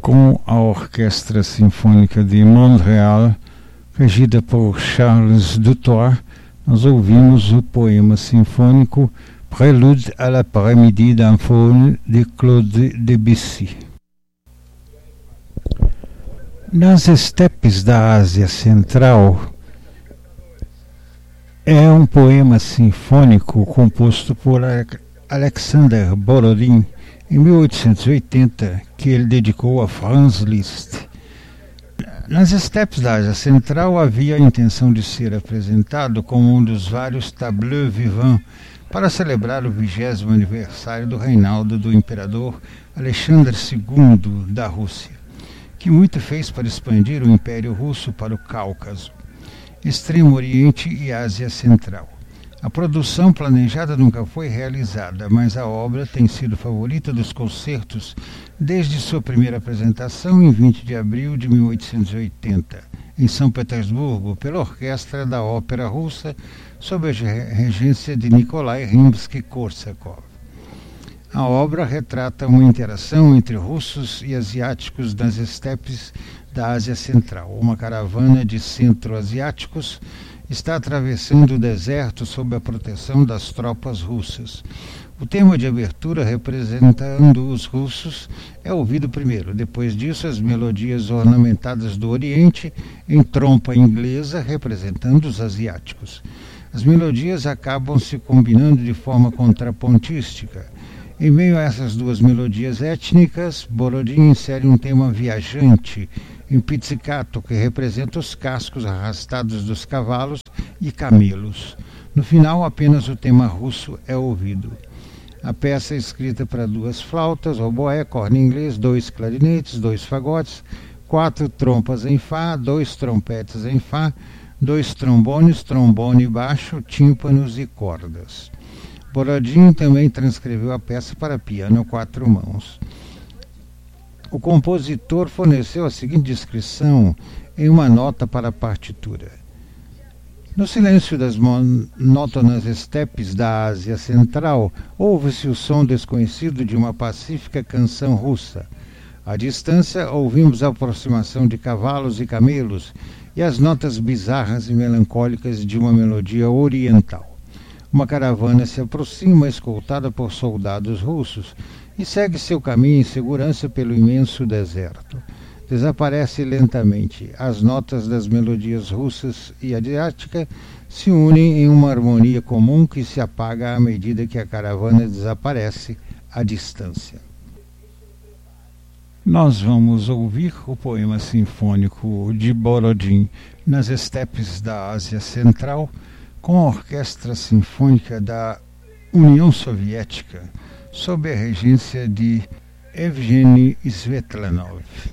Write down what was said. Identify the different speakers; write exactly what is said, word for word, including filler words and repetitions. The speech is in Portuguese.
Speaker 1: com a Orquestra Sinfônica de Montreal, regida por Charles Dutoit, nós ouvimos o poema sinfônico Prélude à l'après-midi d'un faune de Claude Debussy. Nas estepes da Ásia Central é um poema sinfônico composto por Alexander Borodin em mil oitocentos e oitenta, que ele dedicou a Franz Liszt. Nas estepes da Ásia Central havia a intenção de ser apresentado como um dos vários tableaux vivants para celebrar o vigésimo aniversário do reinado do imperador Alexandre segundo da Rússia, que muito fez para expandir o Império Russo para o Cáucaso, Extremo Oriente e Ásia Central. A produção planejada nunca foi realizada, mas a obra tem sido favorita dos concertos desde sua primeira apresentação em vinte de abril de mil oitocentos e oitenta, em São Petersburgo, pela Orquestra da Ópera Russa, sob a regência de Nikolai Rimsky-Korsakov. A obra retrata uma interação entre russos e asiáticos nas estepes da Ásia Central. Uma caravana de centro-asiáticos está atravessando o deserto sob a proteção das tropas russas. O tema de abertura, representando os russos, é ouvido primeiro. Depois disso, as melodias ornamentadas do Oriente, em trompa inglesa, representando os asiáticos. As melodias acabam se combinando de forma contrapontística. Em meio a essas duas melodias étnicas, Borodin insere um tema viajante, em pizzicato, que representa os cascos arrastados dos cavalos e camelos. No final, apenas o tema russo é ouvido. A peça é escrita para duas flautas, oboé, corno inglês, dois clarinetes, dois fagotes, quatro trompas em Fá, dois trompetes em Fá, dois trombones, trombone baixo, tímpanos e cordas. Borodin também transcreveu a peça para piano a quatro mãos. O compositor forneceu a seguinte descrição em uma nota para a partitura. No silêncio das monótonas estepes da Ásia Central, ouve-se o som desconhecido de uma pacífica canção russa. À distância, ouvimos a aproximação de cavalos e camelos e as notas bizarras e melancólicas de uma melodia oriental. Uma caravana se aproxima, escoltada por soldados russos, e segue seu caminho em segurança pelo imenso deserto. Desaparece lentamente. As notas das melodias russas e asiáticas se unem em uma harmonia comum que se apaga à medida que a caravana desaparece à distância. Nós vamos ouvir o poema sinfônico de Borodin nas estepes da Ásia Central, com a Orquestra Sinfônica da União Soviética, sob a regência de Evgeny Svetlanov.